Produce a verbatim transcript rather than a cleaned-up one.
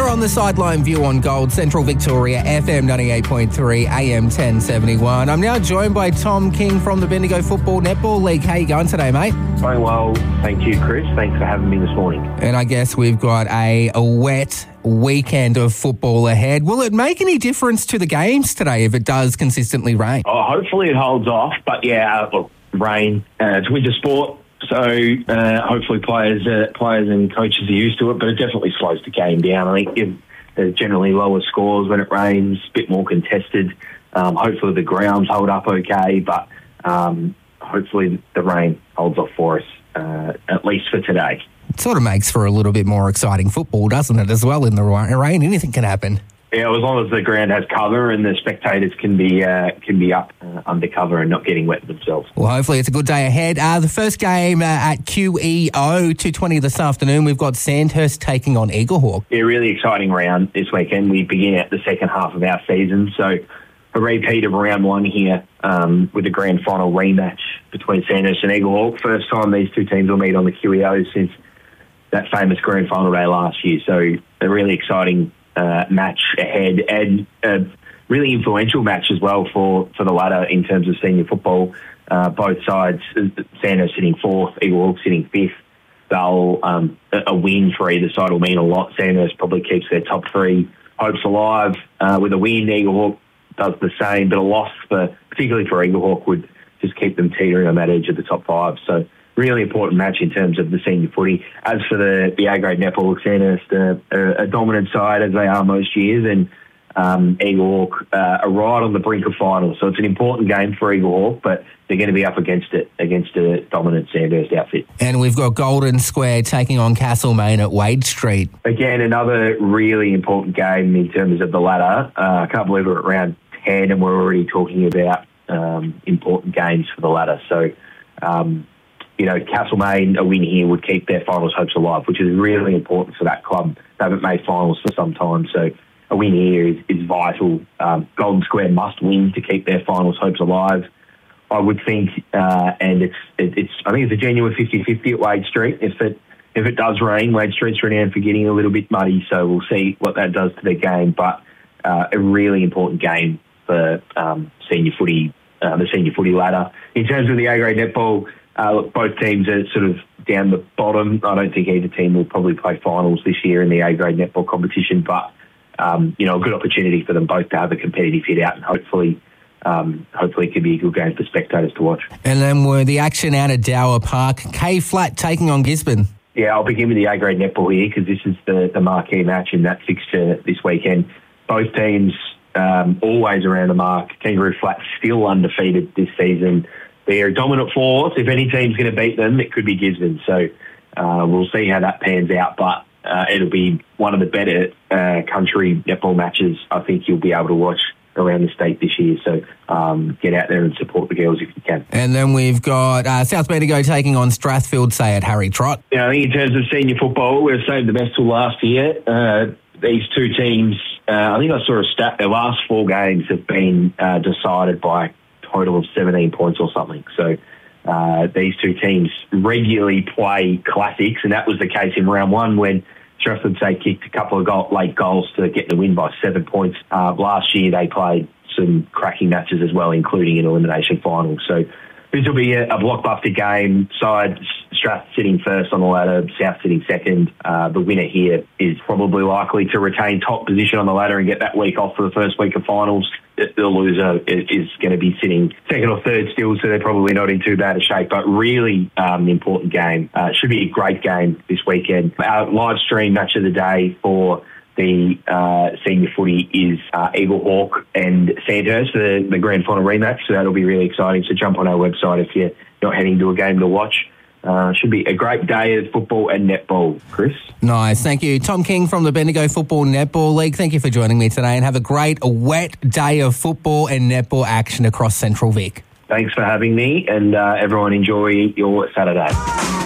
You're on the Sideline View on Gold, Central Victoria, F M ninety-eight point three, A M ten seventy-one. I'm now joined by Tom King from the Bendigo Football Netball League. How you going today, mate? Going well, thank you, Chris. Thanks for having me this morning. And I guess we've got a, a wet weekend of football ahead. Will it make any difference to the games today if it does consistently rain? Oh, hopefully it holds off, but yeah, look, rain, uh, it's winter sport. So uh, hopefully players uh, players and coaches are used to it, but it definitely slows the game down. I think if there's generally lower scores when it rains, a bit more contested. Um, hopefully the grounds hold up okay, but um, hopefully the rain holds off for us, uh, at least for today. It sort of makes for a little bit more exciting football, doesn't it, as well, in the rain? Anything can happen. Yeah, as long as the ground has cover and the spectators can be uh, can be up uh, under cover and not getting wet themselves. Well, hopefully it's a good day ahead. Uh, the first game uh, at Q E O, two twenty this afternoon, we've got Sandhurst taking on Eaglehawk. Yeah, really exciting round this weekend. We begin at the second half of our season, so a repeat of round one here um, with the grand final rematch between Sandhurst and Eaglehawk. First time these two teams will meet on the Q E O since that famous grand final day last year, so a really exciting Uh, match ahead, and a really influential match as well for, for the ladder in terms of senior football. Uh, both sides, Sandhurst sitting fourth, Eaglehawk sitting fifth. They'll um, a win for either side will mean a lot. Sandhurst probably keeps their top three hopes alive uh, with a win. Eaglehawk does the same, but a loss for particularly for Eaglehawk would just keep them teetering on that edge of the top five. So really important match in terms of the senior footy. As for the, the A-grade netball, Sandhurst uh, a, a dominant side as they are most years, and um, Eaglehawk uh, are right on the brink of finals. So it's an important game for Eaglehawk, but they're going to be up against it, against a dominant Sandhurst outfit. And we've got Golden Square taking on Castlemaine at Wade Street. Again, another really important game in terms of the ladder. Uh, I can't believe we're at round ten and we're already talking about um, important games for the ladder. So, um, you know, Castlemaine, a win here would keep their finals hopes alive, which is really important for that club. They haven't made finals for some time, so a win here is, is vital. Um, Golden Square must win to keep their finals hopes alive, I would think, uh, and it's it, it's I think it's a genuine fifty-fifty at Wade Street. If it if it does rain, Wade Street's renowned for getting a little bit muddy, so we'll see what that does to their game. But uh, a really important game for um, senior footy, uh, the senior footy ladder. In terms of the A-grade netball, Uh, look, both teams are sort of down the bottom. I don't think either team will probably play finals this year in the A-grade netball competition, but, um, you know, a good opportunity for them both to have a competitive hit out, and hopefully um, hopefully it could be a good game for spectators to watch. And then we're the action out at Dower Park. K-Flat taking on Gisborne. Yeah, I'll begin with the A-grade netball here because this is the, the marquee match in that fixture this weekend. Both teams um, always around the mark. Kangaroo Flat still undefeated this season. They're a dominant force. If any team's going to beat them, it could be Gisborne. So uh, we'll see how that pans out. But uh, it'll be one of the better uh, country netball matches I think you'll be able to watch around the state this year. So um, get out there and support the girls if you can. And then we've got uh, South Bendigo taking on Strathfield, say, at Harry Trott. You know, I think in terms of senior football, we've saved the best till last year. Uh, these two teams, uh, I think I saw a stat, their last four games have been uh, decided by total of seventeen points or something. So uh, these two teams regularly play classics, and that was the case in round one when Stratford, say, kicked a couple of goal, late goals to get the win by seven points. Uh, last year they played some cracking matches as well, including an elimination final. So this will be a, a blockbuster game. Side Strath sitting first on the ladder, South sitting second. Uh, the winner here is probably likely to retain top position on the ladder and get that week off for the first week of finals. The loser is going to be sitting second or third still, so they're probably not in too bad a shape, but really um, important game. Uh, should be a great game this weekend. Our live stream match of the day for the uh, senior footy is uh, Eaglehawk and Sandhurst, the, the grand final rematch, so that'll be really exciting. So jump on our website if you're not heading to a game to watch. Uh, should be a great day of football and netball, Chris. Nice. Thank you. Tom King from the Bendigo Football Netball League. Thank you for joining me today, and have a great wet day of football and netball action across Central Vic. Thanks for having me, and uh, everyone enjoy your Saturday.